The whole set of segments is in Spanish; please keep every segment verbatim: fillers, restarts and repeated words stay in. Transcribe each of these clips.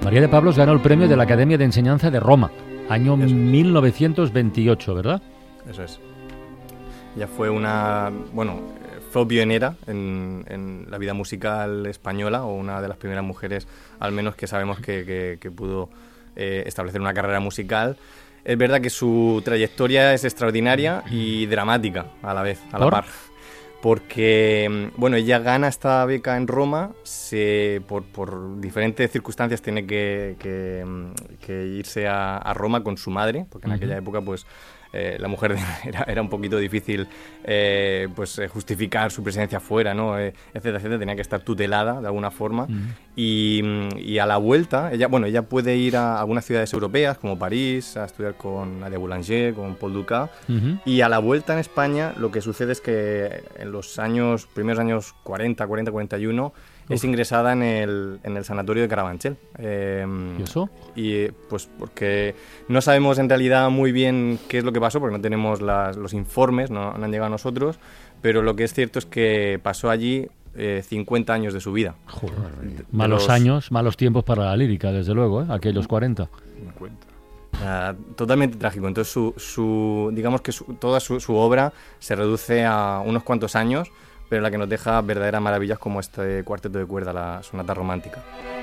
María de Pablos ganó el premio de la Academia de Enseñanza de Roma, año Eso. mil novecientos veintiocho, ¿verdad? Eso es. Ella fue una, bueno, fue pionera en, en la vida musical española, o una de las primeras mujeres, al menos, que sabemos que, que, que pudo eh, establecer una carrera musical. Es verdad que su trayectoria es extraordinaria y dramática a la vez, a la ¿Por? par. Porque, bueno, ella gana esta beca en Roma, se, por, por diferentes circunstancias tiene que, que, que irse a, a Roma con su madre, porque en uh-huh. aquella época, pues, eh, la mujer era, era un poquito difícil eh, pues, eh, justificar su presencia fuera, ¿no? Eh, etcétera, etcétera, tenía que estar tutelada de alguna forma. Uh-huh. y, y a la vuelta, ella, bueno, ella puede ir a algunas ciudades europeas, como París, a estudiar con Nadia Boulanger, con Paul Dukas, uh-huh. y a la vuelta en España lo que sucede es que en los años, primeros años cuarenta, cuarenta, cuarenta y uno, Uf. es ingresada en el, en el sanatorio de Carabanchel. Eh, ¿Y eso? Y pues porque no sabemos en realidad muy bien qué es lo que pasó, porque no tenemos las, los informes, no, no han llegado a nosotros, pero lo que es cierto es que pasó allí eh, cincuenta años de su vida. Joder, de, malos de los... años, malos tiempos para la lírica, desde luego, ¿eh? Aquellos cuarenta. cincuenta. Uh, totalmente trágico. Entonces su, su digamos que su, toda su, su obra se reduce a unos cuantos años, pero la que nos deja verdaderas maravillas como este cuarteto de cuerda, la sonata romántica.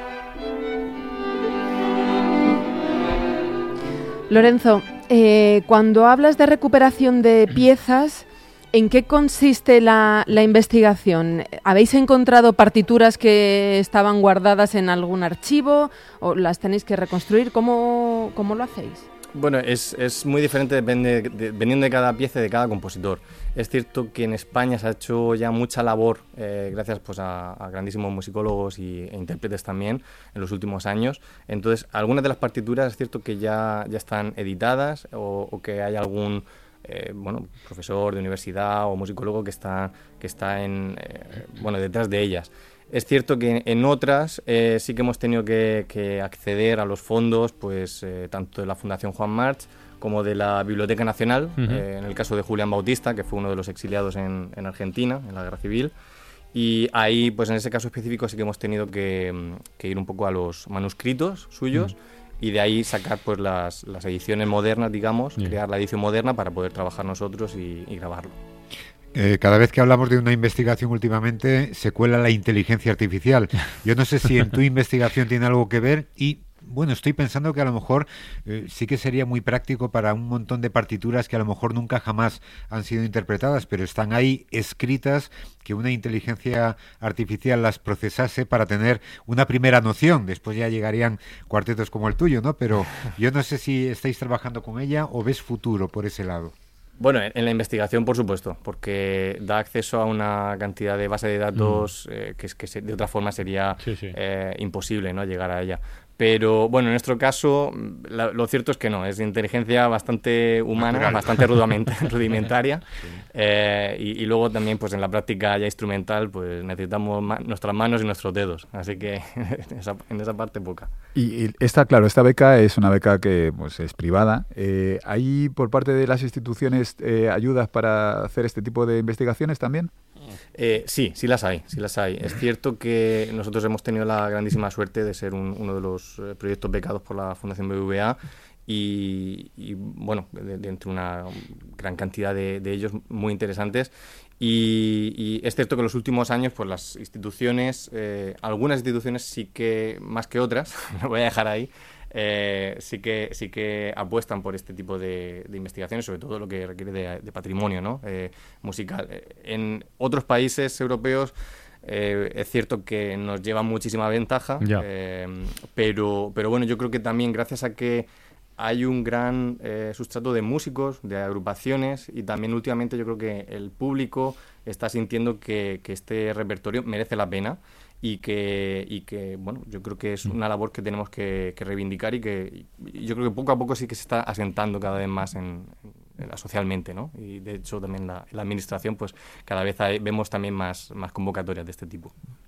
Lorenzo, eh, cuando hablas de recuperación de piezas, ¿en qué consiste la, la investigación? ¿Habéis encontrado partituras que estaban guardadas en algún archivo o las tenéis que reconstruir? ¿Cómo, cómo lo hacéis? Bueno, es, es muy diferente depende, de, dependiendo de cada pieza y de cada compositor. Es cierto que en España se ha hecho ya mucha labor, eh, gracias pues, a, a grandísimos musicólogos y, e intérpretes también en los últimos años. Entonces, algunas de las partituras es cierto que ya, ya están editadas o, o que hay algún eh, bueno, profesor de universidad o musicólogo que está, que está en, eh, bueno, detrás de ellas. Es cierto que en otras eh, sí que hemos tenido que, que acceder a los fondos, pues eh, tanto de la Fundación Juan March como de la Biblioteca Nacional, uh-huh. eh, en el caso de Julián Bautista, que fue uno de los exiliados en, en Argentina, en la Guerra Civil. Y ahí, pues en ese caso específico, sí que hemos tenido que, que ir un poco a los manuscritos suyos uh-huh. y de ahí sacar pues las, las ediciones modernas, digamos, uh-huh. crear la edición moderna para poder trabajar nosotros y, y grabarlo. Eh, cada vez que hablamos de una investigación últimamente se cuela la inteligencia artificial. Yo no sé si en tu investigación tiene algo que ver y, bueno, estoy pensando que a lo mejor eh, sí que sería muy práctico para un montón de partituras que a lo mejor nunca jamás han sido interpretadas, pero están ahí escritas, que una inteligencia artificial las procesase para tener una primera noción. Después ya llegarían cuartetos como el tuyo, ¿no? Pero yo no sé si estáis trabajando con ella o ves futuro por ese lado. Bueno, en la investigación, por supuesto, porque da acceso a una cantidad de base de datos mm. eh, que, que se, de otra forma sería sí, sí. Eh, imposible, ¿no?, llegar a ella. Pero, bueno, en nuestro caso, la, lo cierto es que no, es de inteligencia bastante humana, Natural. bastante rudimentaria, sí. eh, y, y luego también, pues en la práctica ya instrumental, pues necesitamos ma- nuestras manos y nuestros dedos, así que en esa, en esa parte poca. Y, y está claro, esta beca es una beca que pues, es privada. Eh, ¿Hay por parte de las instituciones eh, ayudas para hacer este tipo de investigaciones también? Eh, sí, sí las hay, sí las hay. Es cierto que nosotros hemos tenido la grandísima suerte de ser un, uno de los eh, proyectos becados por la Fundación B B V A y, y bueno, de, de entre una gran cantidad de, de ellos muy interesantes. Y, y es cierto que en los últimos años, pues las instituciones, eh, algunas instituciones sí que, más que otras, lo voy a dejar ahí, Eh, sí que sí que apuestan por este tipo de, de investigaciones, sobre todo lo que requiere de, de patrimonio, ¿no?, eh, musical. En otros países europeos eh, es cierto que nos lleva muchísima ventaja, eh, pero, pero bueno, yo creo que también gracias a que hay un gran eh, sustrato de músicos, de agrupaciones, y también últimamente yo creo que el público está sintiendo que, que este repertorio merece la pena. Y que, y que, bueno, yo creo que es una labor que tenemos que, que reivindicar y que y yo creo que poco a poco sí que se está asentando cada vez más en, en, socialmente, ¿no? Y de hecho también la, la administración, pues cada vez hay, vemos también más, más convocatorias de este tipo.